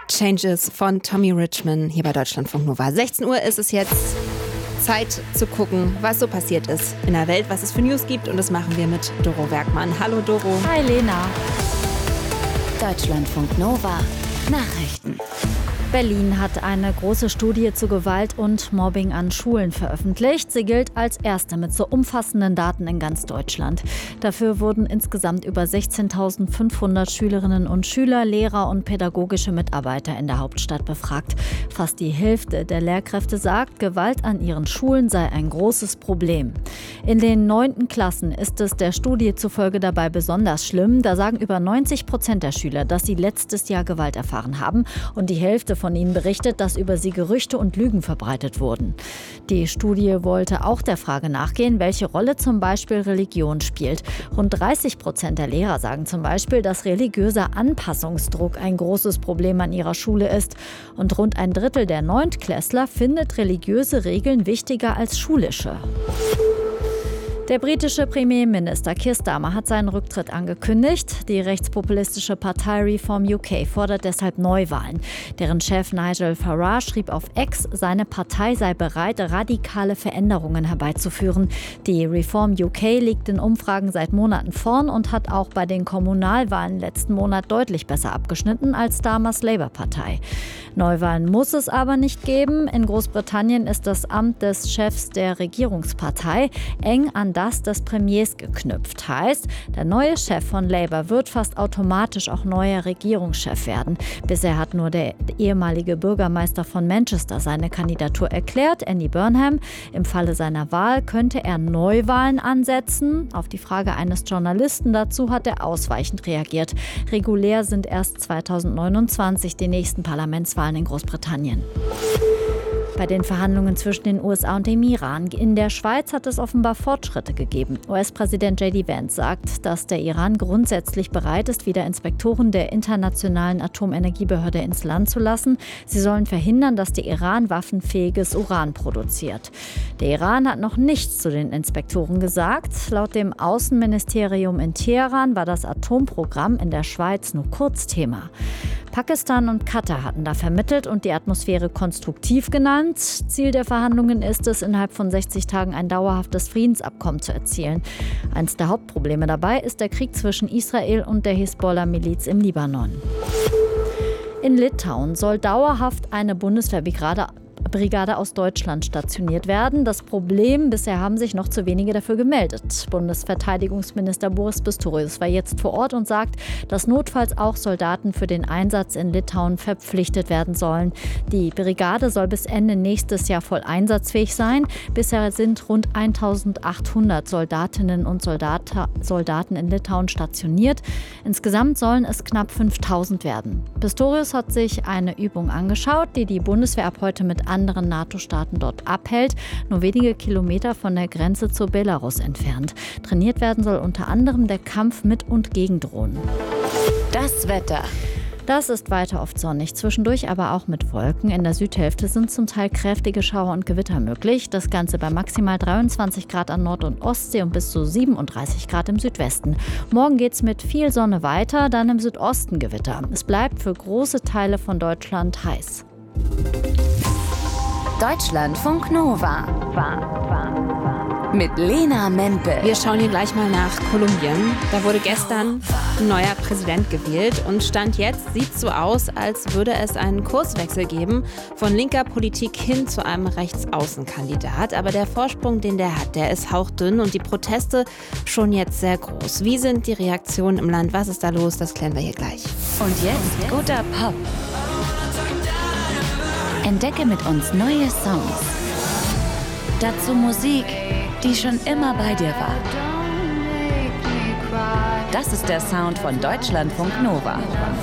Changes von Tommy Richman hier bei Deutschlandfunk Nova. 16 Uhr ist es jetzt. Zeit zu gucken, was so passiert ist in der Welt, was es für News gibt. Und das machen wir mit Doro Werkmann. Hallo Doro. Hi Lena. Deutschlandfunk Nova Nachrichten. Berlin hat eine große Studie zu Gewalt und Mobbing an Schulen veröffentlicht. Sie gilt als erste mit so umfassenden Daten in ganz Deutschland. Dafür wurden insgesamt über 16.500 Schülerinnen und Schüler, Lehrer und pädagogische Mitarbeiter in der Hauptstadt befragt. Fast die Hälfte der Lehrkräfte sagt, Gewalt an ihren Schulen sei ein großes Problem. In den 9. Klassen ist es der Studie zufolge dabei besonders schlimm. Da sagen über 90% der Schüler, dass sie letztes Jahr Gewalt erfahren haben. Und die Hälfte von ihnen berichtet, dass über sie Gerüchte und Lügen verbreitet wurden. Die Studie wollte auch der Frage nachgehen, welche Rolle zum Beispiel Religion spielt. Rund 30% der Lehrer sagen zum Beispiel, dass religiöser Anpassungsdruck ein großes Problem an ihrer Schule ist. Und rund ein Drittel der Neuntklässler findet religiöse Regeln wichtiger als schulische. Der britische Premierminister Keir Starmer hat seinen Rücktritt angekündigt. Die rechtspopulistische Partei Reform UK fordert deshalb Neuwahlen. Deren Chef Nigel Farage schrieb auf X, seine Partei sei bereit, radikale Veränderungen herbeizuführen. Die Reform UK liegt in Umfragen seit Monaten vorn und hat auch bei den Kommunalwahlen letzten Monat deutlich besser abgeschnitten als Starmers Labour-Partei. Neuwahlen muss es aber nicht geben. In Großbritannien ist das Amt des Chefs der Regierungspartei eng an das des Premiers geknüpft. Heißt, der neue Chef von Labour wird fast automatisch auch neuer Regierungschef werden. Bisher hat nur der ehemalige Bürgermeister von Manchester seine Kandidatur erklärt, Andy Burnham. Im Falle seiner Wahl könnte er Neuwahlen ansetzen. Auf die Frage eines Journalisten dazu hat er ausweichend reagiert. Regulär sind erst 2029 die nächsten Parlamentswahlen in Großbritannien. Bei den Verhandlungen zwischen den USA und dem Iran in der Schweiz hat es offenbar Fortschritte gegeben. US-Präsident J.D. Vance sagt, dass der Iran grundsätzlich bereit ist, wieder Inspektoren der Internationalen Atomenergiebehörde ins Land zu lassen. Sie sollen verhindern, dass der Iran waffenfähiges Uran produziert. Der Iran hat noch nichts zu den Inspektoren gesagt. Laut dem Außenministerium in Teheran war das Atomprogramm in der Schweiz nur kurz Thema. Pakistan und Katar hatten da vermittelt und die Atmosphäre konstruktiv genannt. Ziel der Verhandlungen ist es, innerhalb von 60 Tagen ein dauerhaftes Friedensabkommen zu erzielen. Eines der Hauptprobleme dabei ist der Krieg zwischen Israel und der Hisbollah-Miliz im Libanon. In Litauen soll dauerhaft eine Bundeswehrbrigade aus Deutschland stationiert werden. Das Problem, bisher haben sich noch zu wenige dafür gemeldet. Bundesverteidigungsminister Boris Pistorius war jetzt vor Ort und sagt, dass notfalls auch Soldaten für den Einsatz in Litauen verpflichtet werden sollen. Die Brigade soll bis Ende nächstes Jahr voll einsatzfähig sein. Bisher sind rund 1.800 Soldatinnen und Soldaten in Litauen stationiert. Insgesamt sollen es knapp 5.000 werden. Pistorius hat sich eine Übung angeschaut, die die Bundeswehr ab heute mit anderen NATO-Staaten dort abhält, nur wenige Kilometer von der Grenze zu Belarus entfernt. Trainiert werden soll unter anderem der Kampf mit und gegen Drohnen. Das Wetter. Das ist weiter oft sonnig, zwischendurch aber auch mit Wolken. In der Südhälfte sind zum Teil kräftige Schauer und Gewitter möglich. Das Ganze bei maximal 23 Grad an Nord- und Ostsee und bis zu 37 Grad im Südwesten. Morgen geht's mit viel Sonne weiter, dann im Südosten Gewitter. Es bleibt für große Teile von Deutschland heiß. Deutschlandfunk Nova. Mit Lena Mempel. Wir schauen hier gleich mal nach Kolumbien. Da wurde gestern ein neuer Präsident gewählt und Stand jetzt sieht es so aus, als würde es einen Kurswechsel geben von linker Politik hin zu einem Rechtsaußenkandidat. Aber der Vorsprung, den der hat, der ist hauchdünn und die Proteste schon jetzt sehr groß. Wie sind die Reaktionen im Land? Was ist da los? Das klären wir hier gleich. Und jetzt guter Pop. Entdecke mit uns neue Songs. Dazu Musik, die schon immer bei dir war. Das ist der Sound von Deutschlandfunk Nova.